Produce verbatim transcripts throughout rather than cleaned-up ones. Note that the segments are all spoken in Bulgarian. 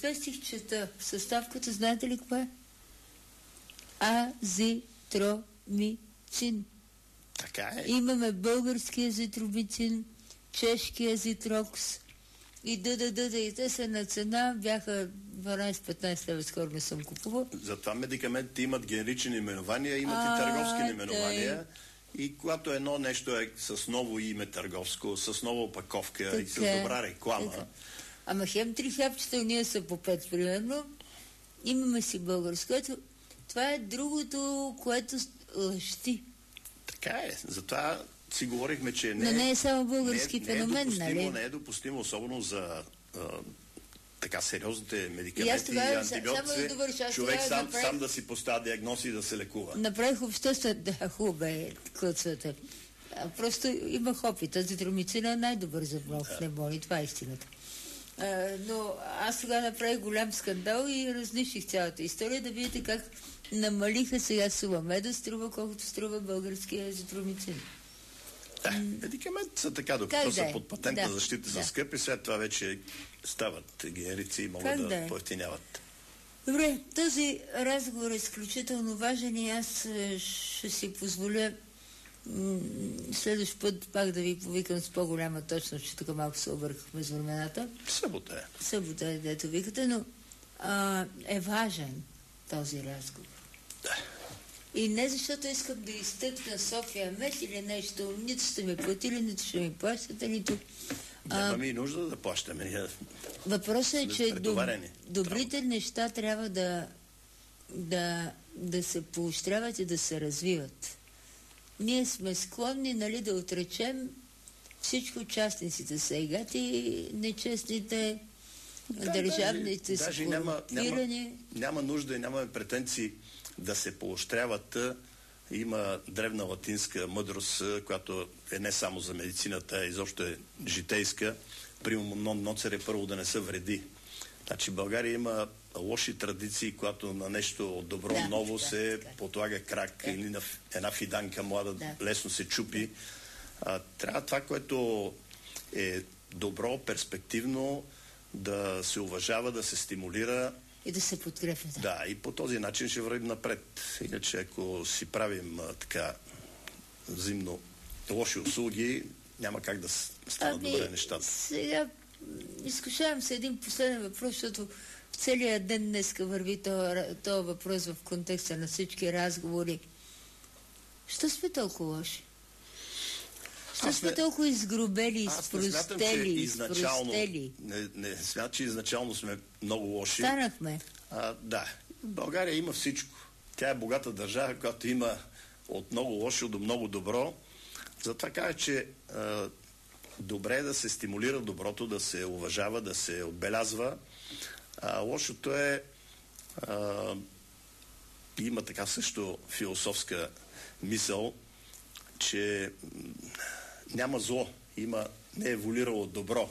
две стихчета. Съставката знаете ли каква е? Азитромицин. Така е. Имаме български азитромицин, чешки азитрокс и ДДД, и те са на цена, бяха дванайсет-петнайсет лева, скоро не съм купувал. Затова медикаментите имат генерични именования, имат а, и търговски именования. Тъй. И когато едно нещо е с ново име търговско, с нова опаковка така, и с добра реклама. Така. Ама хем три хапчета, ние са по пет, примерно. Имаме си българско. Това е другото, което лъщи. Така е. Затова си говорихме, че не, но не е само български не, феномен, не е нали? Не е допустимо, особено за а, така сериозните медикаменти и, и антибиотици. Да човек сам, направих... сам да си поставя диагноз и да се лекува. Направих обществен... Да, хубаво бе, клъцвате. Просто имах опит. Азитромицина е най-добър за пневмония. Това е истината. А, но аз сега направих голям скандал и разнищих цялата история, да видите как намалиха сега Суламеда, струва колкото струва българския азитромицин. Да, медикаменти са така, докато са под патентна да, защита са да. скъпи, след това вече стават генерици и могат как да, да поевтиняват. Добре, този разговор е изключително важен и аз ще си позволя следващ път пак да ви повикам с по-голяма точност, че тук малко се объркахме с времената. Събота е. Събота е, дето викате, но а, е важен този разговор. Да. И не защото искам да изтъкна София Мед или нещо, нито сте ми платили, нито ще ми плащате, нито... Нямаме и нужда да плащаме. Въпросът е, че доб... добрите Право. неща трябва да, да, да се поощряват и да се развиват. Ние сме склонни, нали, да отречем всичко, частниците са игати, нечестните, да, държавните са корумпирани. Няма, няма нужда и нямаме претенции да се поощряват. Има древна латинска мъдрост, която е не само за медицината, а изобщо е житейска. Примерно ноцер е първо да не се вреди. Значи България има лоши традиции, когато на нещо добро да, ново да, се да, подлага крак да. или на една фиданка млада да. лесно се чупи. А, трябва това, което е добро, перспективно, да се уважава, да се стимулира. И да се подкрепя. Да. да, и по този начин ще вървим напред. Иначе, ако си правим а, така взаимно лоши услуги, няма как да станат ами, добре нещата. Сега изкушавам се един последен въпрос, защото в целия ден днеска върви този въпрос в контекста на всички разговори. Що сме толкова лоши? Що сме толкова изгрубели, изпростели, изпростели? Не, не смятам, че изначално сме много лоши. Станахме. А, да. България има всичко. Тя е богата държава, която има от много лошо до много добро. Затова кажа, че а, добре е да се стимулира доброто, да се уважава, да се отбелязва. А лошото е а, има така също философска мисъл, че няма зло, има не еволюирало добро.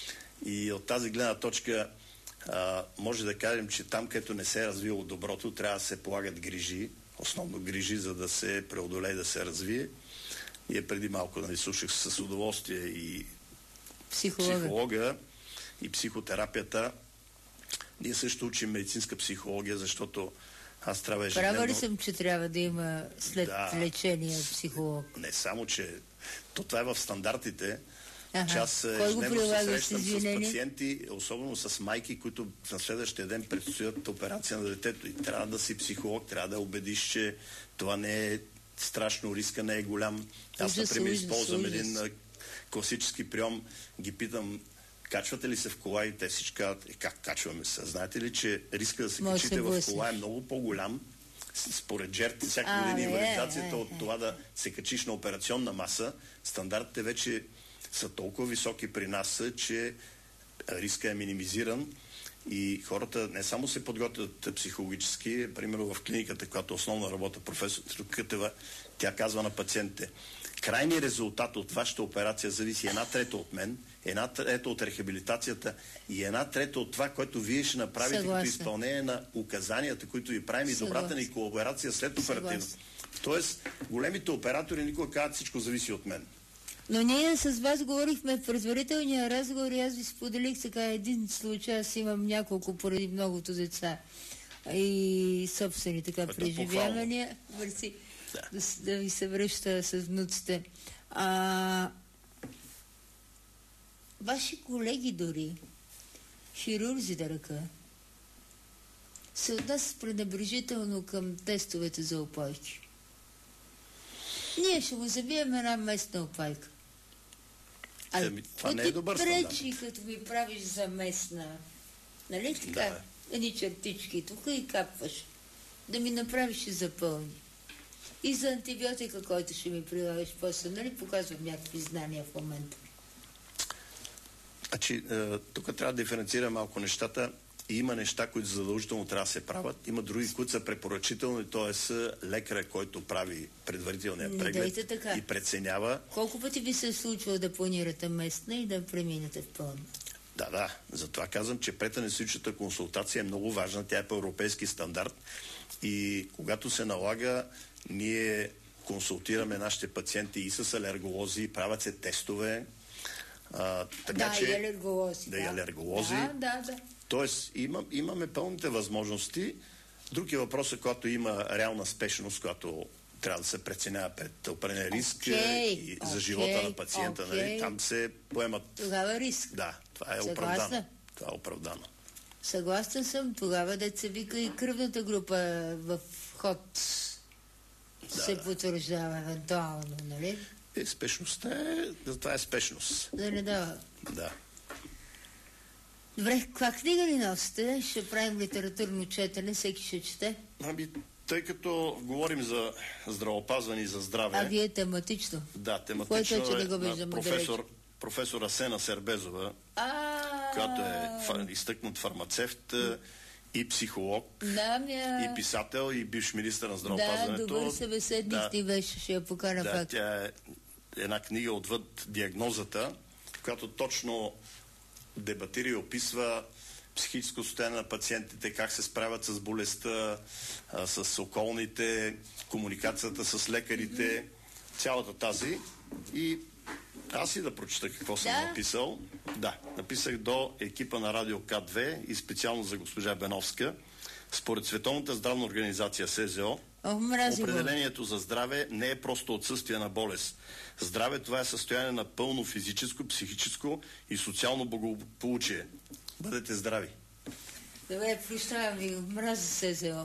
И от тази гледна точка а, може да кажем, че там, където не се е развило доброто, трябва да се полагат грижи, основно грижи, за да се преодолее, да се развие. И преди малко, нали, слушах с удоволствие и психолога. психолога и психотерапията. Ние също учим медицинска психология, защото аз трябва ежедневно... Права ли съм, че трябва да има след да, лечение психолог? Не само, че то това е в стандартите. Ага. Че аз ежедневно се срещам с пациенти, особено с майки, които на следващия ден предстоят операция на детето. И трябва да си психолог, трябва да убедиш, че това не е страшно, риска не е голям. Аз, например, използвам един класически прием, ги питам: качвате ли се в кола? И те всички казват: е, как качваме се? Знаете ли, че риска да се Може качите в кола е много по-голям според жертви, всяка година инвалидизацията от това да се качиш на операционна маса. Стандартите вече са толкова високи при нас, че риска е минимизиран и хората не само се подготвят психологически, примерно в клиниката, която основно работа професор Кътева, тя казва на пациентите: крайният резултат от вашата операция зависи една трета от мен, една трета от рехабилитацията и една трета от това, което вие ще направите Съгласен. като изпълнение на указанията, които ви правим и добрата ни колаборация след оперативно. Тоест, големите оператори никога казват: всичко зависи от мен. Но ние с вас говорихме в предварителния разговор и аз ви споделих така един случай. Аз имам няколко поради многото деца и собствени така преживявания. Върси, да. Да, да ви се връща с внуците. А, ваши колеги дори, хирурзи да ръка, се отнасят пренебрежително към тестовете за опойки. Ние ще му забием една местна опайка. А Еми, това не е добър стандарт. Пречи, като ми правиш за местна. Нали така? Да. Едни чертички тук и капваш. Да ми направиш и запълни. И за антибиотика, който ще ми прилагаш после. Нали показвам някакви знания в момента. Значи, тук трябва да диференцира малко нещата. И има неща, които задължително трябва да се правят. Има други, които са препоръчителни, т.е. лекаря, който прави предварителния преглед и преценява. Колко пъти ви се е случвало да планирате местна и да преминете в пълна? Да, да. Затова казвам, че преданестетичната консултация е много важна. Тя е по европейски стандарт. И когато се налага, ние консултираме нашите пациенти и с алерголози, правят се тестове. А, така, да, че, и алерголози. Да, и алерголози. Да, да, да. Тоест, имам, имаме пълните възможности. Друг е въпросът, когато има реална спешност, която трябва да се преценява пред определен риск okay, и okay, за живота на пациента. Okay. Нали? Там се поемат... Тогава риск. Да, това е Съгласна? оправдано. Това е оправдано. Съгласна съм. Тогава деца вика и кръвната група в ход да, се потвърждава евентуално, нали? Е, спешността е... Това е спешност. Да не дава. Да. Добре, каква книга ли носите? Ще правим литературно четене, всеки ще чете. Ами, тъй като говорим за здравеопазване и за здраве... А вие тематично? Да, тематично е, е на професор, професор Асена Сербезова, а... която е фар, изтъкнат фармацевт и психолог, да, мя... и писател, и бивш министър на здравеопазването. Да, добър събеседник да, ти беше, ще я покана да, пак. Тя е една книга отвъд диагнозата, която точно дебатира и описва психическо състояние на пациентите, как се справят с болестта, а, с околните, комуникацията с лекарите, mm-hmm. цялата тази. И аз и да прочета какво съм да. написал. Да, написах до екипа на Радио К две и специално за госпожа Беновска. Според Световната здравна организация СЗО, oh, определението за здраве не е просто отсъствие на болест. Здраве това е състояние на пълно физическо, психическо и социално благополучие. Бъдете здрави. Добре, прощавам ви, мразя СЗО.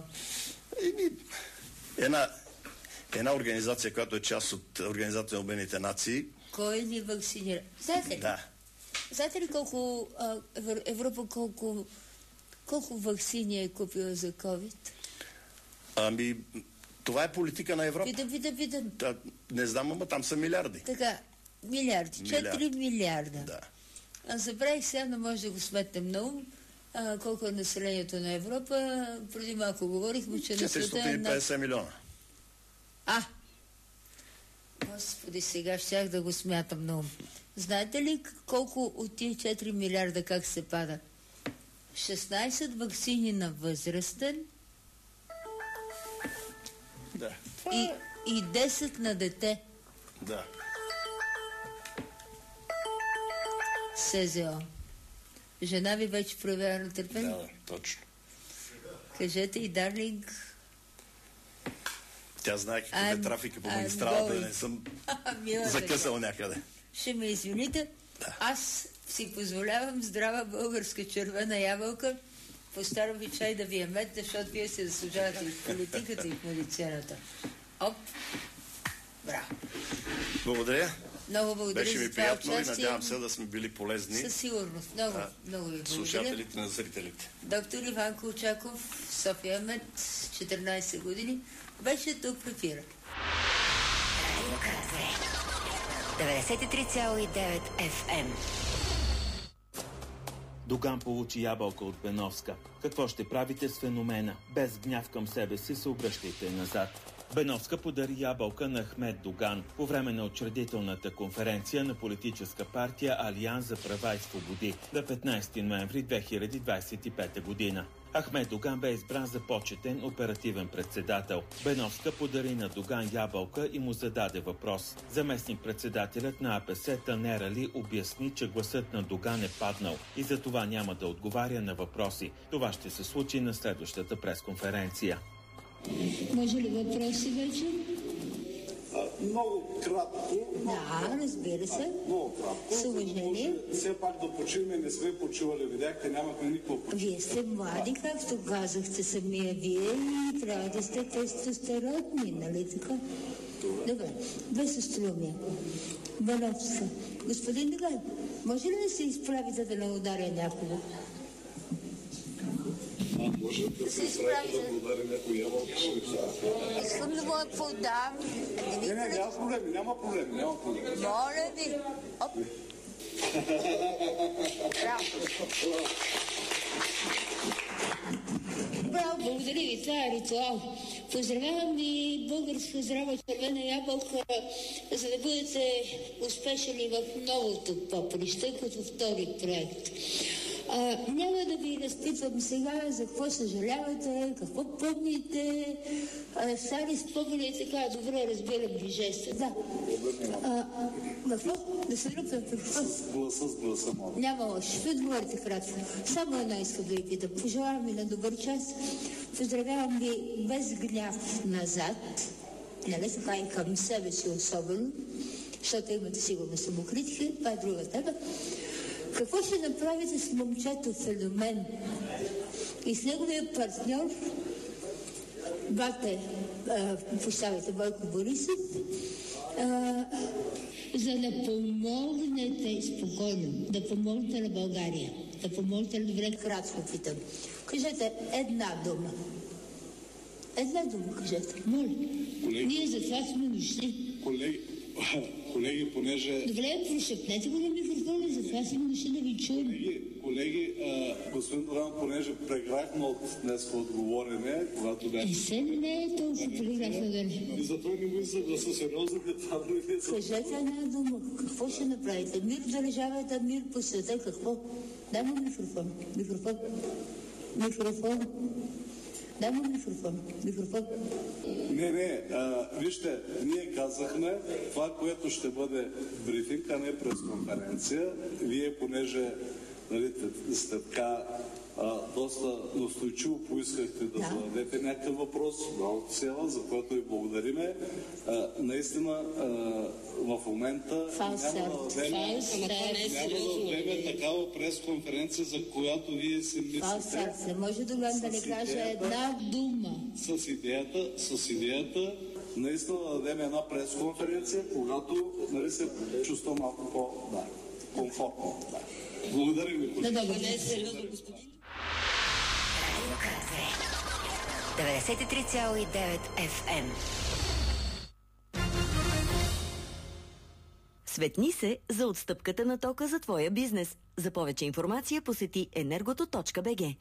Една, една организация, която е част от Организацията на Обединените нации. Кой ни вакцинира? Знаете ли? Да. Знаете ли колко а, Европа колко, колко вакцини е купила за COVID? Ами, това е политика на Европа. Видам, видам, видам. Да, не знам, ама там са милиарди. Така, милиарди. четири милиарда. Да. А забравих сега, но може да го сметнем на ум. А, колко е населението на Европа? Преди малко говорихме, че на света е четиристотин и петдесет милиона. А! Господи, сега щях да го смятам на ум. Знаете ли колко от тия четири милиарда как се пада? шестнайсет ваксини на възрастен да. и, и десет на дете. Да. СЗО. Жена ви вече проявява на търпение? Да, точно. Кажете и, дарлинг. Тя знае какъв е трафика по магистралата, да не съм закъсал някъде. Ще ме извините. Да. Аз си позволявам здрава българска червена ябълка по старо обичай да ви я метна, защото вие се заслужавате и в политиката, и в медицината. Оп! Браво! Благодаря. Много благодаря. Беше ми приятно и надявам се да сме били полезни. Със сигурност. Много, а, много ви благодаря. Слушателите на зрителите. Доктор Иван Колчаков, София Мед, четиринайсет години, беше тук в ефира. деветдесет и три цяло и девет Еф Ем. Доган получи ябълка от Беновска. Какво ще правите с феномена? Без гняв към себе си се обръщайте назад. Беновска подари ябълка на Ахмед Доган по време на учредителната конференция на политическа партия Алианс за права и свободи на петнайсети ноември две хиляди двайсет и пета година. Ахмед Доган бе избран за почетен оперативен председател. Беновска подари на Доган ябълка и му зададе въпрос. Заместник-председателят на АПС Танер Али обясни, че гласът на Доган е паднал и за това няма да отговаря на въпроси. Това ще се случи на следващата пресконференция. Може ли въпроси вече? А, много кратко. Да, разбира се. А, много кратко. С уважение. Все пак да почиваме, не сме почивали, видяхте, нямахме никакво почиване. Вие сте млади, както казахте самия вие, и трябва да сте тестостеронни, нали така? Добре, без остроумие. Беновска. Господин Доган, може ли да се изправите да не ударя някого? А, може да се изправите да удари някой ябълка? Искам да му я подам. Не, не, няма проблеми, няма проблеми, няма проблеми. Моля ви. Оп. Браво. Браво, благодаря ви, това е ритуал. Поздравявам ви, Българска здрава червена ябълка, за да бъдете успешни в новото поприще, като втори проект. А, няма да ви разпитвам сега за какво съжалявате, какво помните, а, стари спомени и така, добре разбирам ви жеста. Да. А, какво? Да се ръпна какво? С гласа, с гласа, моля. Няма лошо. Ще отговорите кратко. Само едно искам да ви питам. Пожелавам ви на добър час. Поздравявам ви без гняв назад. Нали така и към себе си особено, защото имате сигурно самокритика. Това е друга тема. Какво ще направите с момчето Феномен и с неговия партньор, бате, поставите Бойко Борисов, а, за да помогнете спокойно, да помогнете на България, да помогнете на добре, кратко питам. Кажете една дума. Една дума кажете. Моля. Колеги, ние за това сме дошли. Колеги, колеги, понеже... Добре, прошепнете го на микрофона, за това сме дошли да ви чуем. Колеги, колеги а, господин Доган, понеже преграхме от днес отговорене, когато бях... И се не е толкова преграхме да не. И затова не му съгласа сериозно, това не е... Кажете една дума. Какво ще направите? Мир в държавата, мир по света, какво? Дай му микрофон. Микрофон. Микрофон. Дай му микрофон. Микрофон. Не, не, а, вижте, ние казахме това, което ще бъде брифинг, а не пресконференция. Вие, понеже нали, сте така а, доста настойчиво поискахте да, да зададете някакъв въпрос, много цела, за което ви благодариме. А, наистина, а, в момента няма да дадем, няма да дадем такава пресконференция, за която вие си мислите. Не може Доган да не каже една дума. С идеята, с идеята наистина да дадем една пресконференция, когато нали, се чувства малко по-комфортно. Да. Благодаря ви. Да, да, не е сериозно, господин. деветдесет и три цяло и девет Еф Ем. Светни се за отстъпката на тока за твоя бизнес. За повече информация посети енергото точка би джи.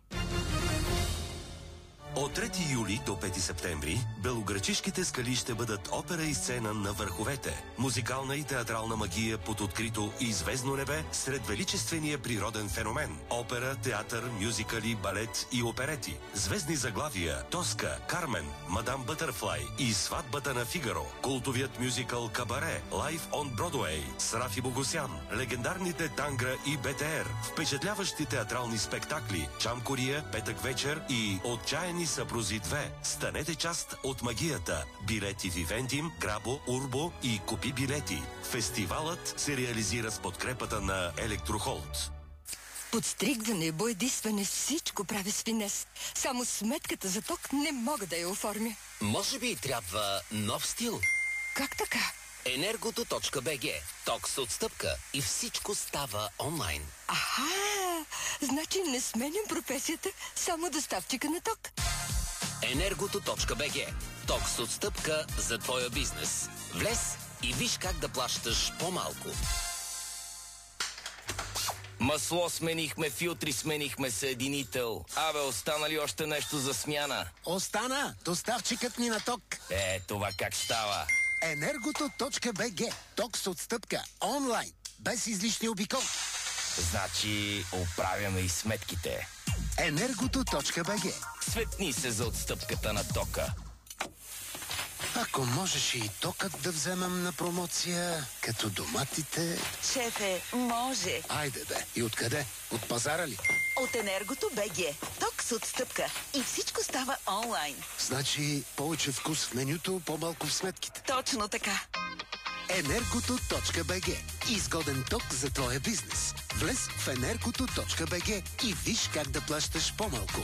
От трети юли до пети септември белоградчишките скали ще бъдат опера и сцена на върховете. Музикална и театрална магия под открито и звездно небе сред величествения природен феномен. Опера, театър, мюзикали, балет и оперети. Звездни заглавия Тоска, Кармен, Мадам Бътърфлай и Сватбата на Фигаро. Култовият мюзикъл Кабаре, Лайф он Бродуей с Рафи Богосян. Легендарните Тангра и Бе Те Ер. Впечатляващи театрални спектакли Чам Кория, Петък вечер и Отчаяни съпрузи две. Станете част от магията. Билети в Ивентим, Грабо, Урбо и Купи билети. Фестивалът се реализира с подкрепата на Електрохолд. Подстригване, боядисване, всичко правя с финес. Само сметката за ток не мога да я оформя. Може би трябва нов стил? Как така? енергото точка би джи. Ток с отстъпка и всичко става онлайн. Аха! Значи не сменям професията, само доставчика на ток. енергото точка би джи. Ток с отстъпка за твоя бизнес. Влез и виж как да плащаш по-малко. Масло сменихме, филтри сменихме, съединител. Абе, остана ли още нещо за смяна? Остана! Доставчикът ни на ток. Е, това как става? Енергото точка бе же. Ток с отстъпка. Онлайн. Без излишни обиколки. Значи, оправяме и сметките. Енергото точка бе же. Светни се за отстъпката на тока. Ако можеш и токът да вземам на промоция, като доматите... Шефе, може. Айде бе. И откъде? От пазара ли? От Енергото точка бе же. Ток с отстъпка. И всичко става онлайн. Значи повече вкус в менюто, по-малко в сметките. Точно така. Енергото точка бе же. Изгоден ток за твоя бизнес. Влез в Енергото точка бе же и виж как да плащаш по-малко.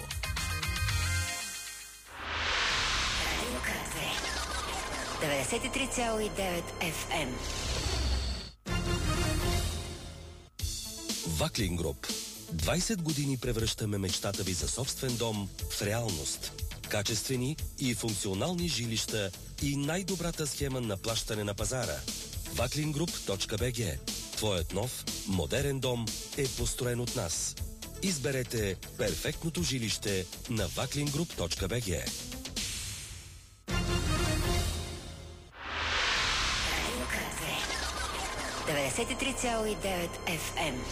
деветдесет и три цяло и девет еф ем. Ваклин Груп. двайсет години превръщаме мечтата ви за собствен дом в реалност. Качествени и функционални жилища и най-добрата схема на плащане на пазара. ваклин груп точка бе же. Твоят нов, модерен дом е построен от нас. Изберете перфектното жилище на ваклин груп точка бе же. деветдесет и три цяло и девет еф ем.